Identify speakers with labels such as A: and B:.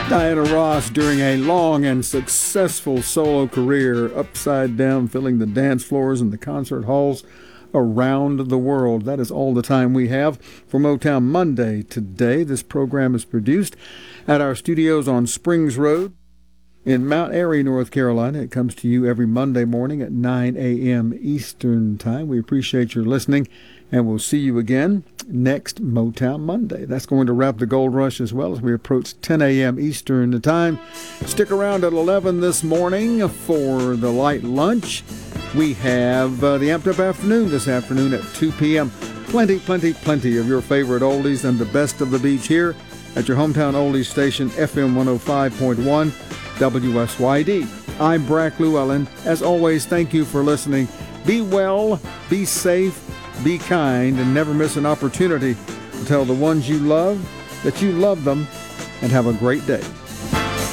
A: Diana Ross, during a long and successful solo career, upside down, filling the dance floors and the concert halls around the world. That is all the time we have for Motown Monday today. This program is produced at our studios on Springs Road in Mount Airy, North Carolina. It comes to you every Monday morning at 9 a.m. Eastern Time. We appreciate your listening, and we'll see you again next Motown Monday. That's going to wrap the Gold Rush as well as we approach 10 a.m. Eastern Time. Stick around at 11 this morning for the light lunch. We have the Amped Up Afternoon this afternoon at 2 p.m. Plenty of your favorite oldies and the best of the beach here at your hometown oldies station, FM 105.1 WSYD. I'm Brack Llewellyn. As always, thank you for listening. Be well, be safe, be kind, and never miss an opportunity to tell the ones you love that you love them, and have a great day.